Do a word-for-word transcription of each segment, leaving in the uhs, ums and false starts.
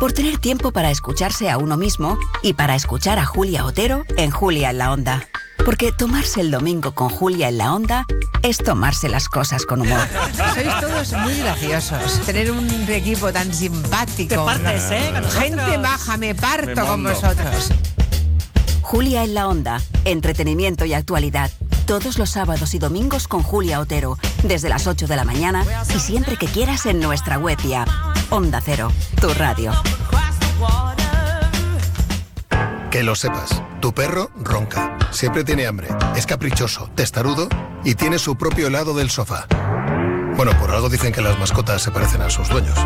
por tener tiempo para escucharse a uno mismo y para escuchar a Julia Otero en Julia en la Onda. Porque tomarse el domingo con Julia en la Onda es tomarse las cosas con humor. Sois todos muy graciosos. Tener un equipo tan simpático. Te partes, ¿eh? Con nosotros. Gente baja, me parto Me con mondo. vosotros. Julia en la Onda, entretenimiento y actualidad. Todos los sábados y domingos con Julia Otero, desde las ocho de la mañana y siempre que quieras en nuestra web y app. Onda Cero, tu radio. Que lo sepas, tu perro ronca, siempre tiene hambre, es caprichoso, testarudo y tiene su propio helado del sofá. Bueno, por algo dicen que las mascotas se parecen a sus dueños.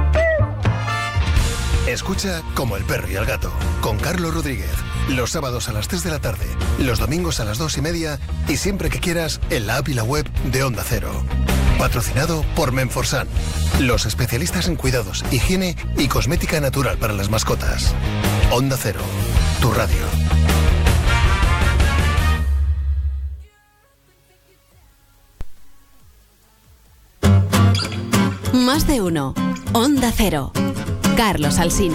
Escucha Como el perro y el gato, con Carlos Rodríguez. Los sábados a las tres de la tarde, los domingos a las dos y media y siempre que quieras en la app y la web de Onda Cero. Patrocinado por Menforsan, los especialistas en cuidados, higiene y cosmética natural para las mascotas. Onda Cero, tu radio. Más de uno. Onda Cero. Carlos Alsina.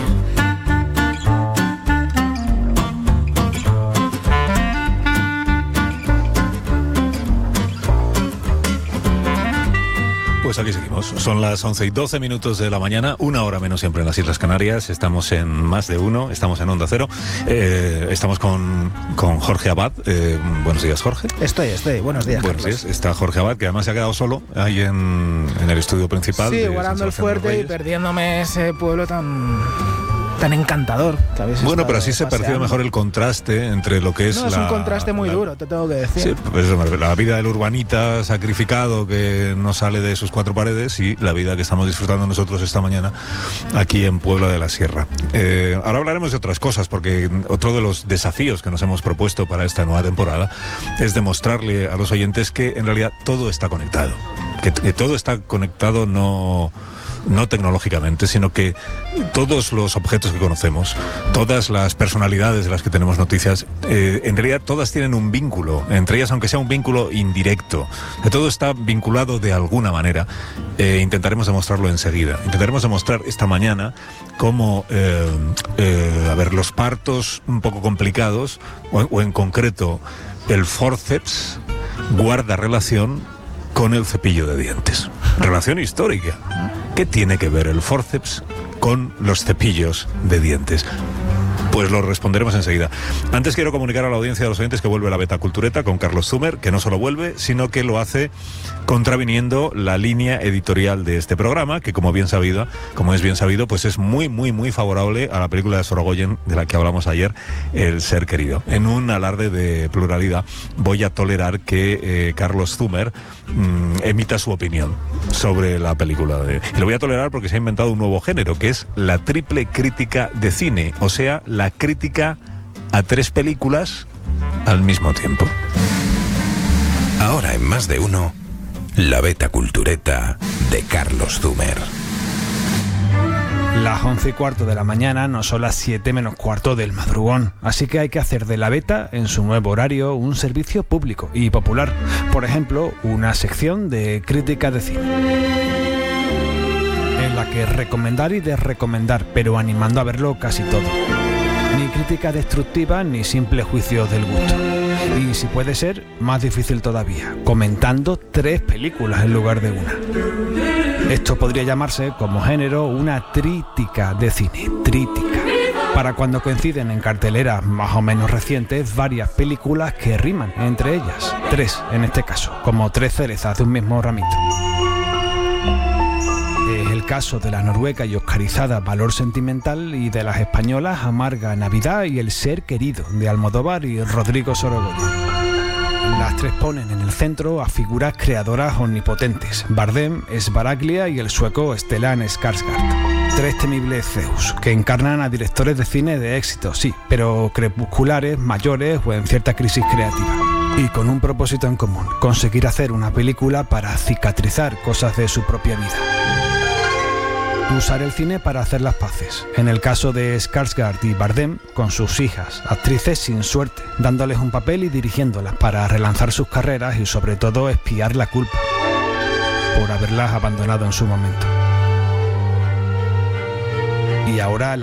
Pues aquí seguimos. Son las once y doce minutos de la mañana, una hora menos siempre en las Islas Canarias. Estamos en Más de Uno, estamos en Onda Cero. Eh, estamos con, con Jorge Abad. Eh, buenos días, Jorge. Estoy, estoy. Buenos días, Buenos Carlos. días. Está Jorge Abad, que además se ha quedado solo ahí en, en el estudio principal. Sí, de guardando San el Sebastián de los fuerte y Reyes. perdiéndome ese pueblo tan tan encantador que habéis Bueno, estado pero así se percibe paseando. mejor el contraste entre lo que es No, es la... un contraste muy la- duro, te tengo que decir. Sí, pues eso, la vida del urbanita sacrificado que no sale de sus cuatro paredes y la vida que estamos disfrutando nosotros esta mañana aquí en Puebla de la Sierra. Eh, ahora hablaremos de otras cosas, porque otro de los desafíos que nos hemos propuesto para esta nueva temporada es demostrarle a los oyentes que en realidad todo está conectado, que, que todo está conectado no... no tecnológicamente, sino que todos los objetos que conocemos, todas las personalidades de las que tenemos noticias, eh, en realidad todas tienen un vínculo, entre ellas aunque sea un vínculo indirecto, que todo está vinculado de alguna manera. Eh, intentaremos demostrarlo enseguida. Intentaremos demostrar esta mañana cómo, eh, eh, a ver, los partos un poco complicados, o, o en concreto el forceps, guarda relación con el cepillo de dientes. Relación histórica. ¿Qué tiene que ver el forceps con los cepillos de dientes? Pues lo responderemos enseguida. Antes quiero comunicar a la audiencia de los oyentes que vuelve la Beta Cultureta con Carlos Zumer, que no solo vuelve, sino que lo hace contraviniendo la línea editorial de este programa, que como bien sabido, como es bien sabido, pues es muy, muy, muy favorable a la película de Sorogoyen, de la que hablamos ayer, El ser querido. En un alarde de pluralidad, voy a tolerar que eh, Carlos Zumer mmm, emita su opinión sobre la película. De, y lo voy a tolerar porque se ha inventado un nuevo género, que es la triple crítica de cine, o sea, la crítica a tres películas al mismo tiempo. Ahora en Más de Uno, la Beta Cultureta de Carlos Zumer. Las once y cuarto de la mañana no son las siete menos cuarto del madrugón, así que hay que hacer de la Beta, en su nuevo horario, un servicio público y popular. Por ejemplo, una sección de crítica de cine, en la que recomendar y desrecomendar, pero animando a verlo casi todo. Ni crítica destructiva ni simple juicio del gusto. Y si puede ser, más difícil todavía, comentando tres películas en lugar de una. Esto podría llamarse, como género, una trítica de cine. Trítica. Para cuando coinciden en carteleras más o menos recientes varias películas que riman entre ellas. Tres, en este caso, como tres cerezas de un mismo ramito. Es el caso de la noruega y oscarizada Valor Sentimental y de las españolas Amarga Navidad y El ser querido de Almodóvar y Rodrigo Sorogoyen. Las tres ponen en el centro a figuras creadoras omnipotentes, Bardem, Svaraglia y el sueco Stellan Skarsgård. Tres temibles Zeus, que encarnan a directores de cine de éxito, sí, pero crepusculares, mayores o en cierta crisis creativa. Y con un propósito en común, conseguir hacer una película para cicatrizar cosas de su propia vida. Usar el cine para hacer las paces. En el caso de Skarsgård y Bardem, con sus hijas, actrices sin suerte, dándoles un papel y dirigiéndolas para relanzar sus carreras y sobre todo expiar la culpa por haberlas abandonado en su momento. Y ahora